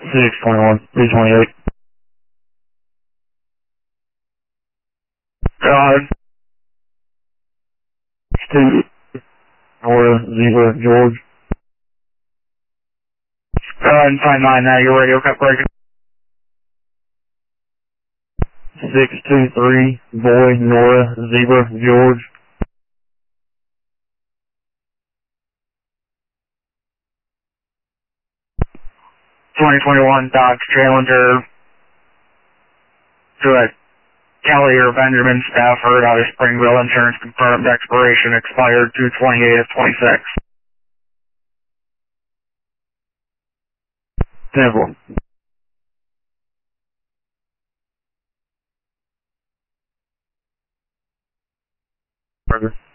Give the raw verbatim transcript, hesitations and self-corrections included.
six twenty-one, three twenty-eight. God. two, Nora, Zebra, George. Go ahead and find mine now, your radio cut breaking. six two three, Boy, Nora, Zebra, George. twenty twenty-one Dodge Challenger to a Kelly or Benjamin Stafford out of Springville. Insurance confirmed. Expiration expired two twenty-eight of twenty-six. Simple. Burger.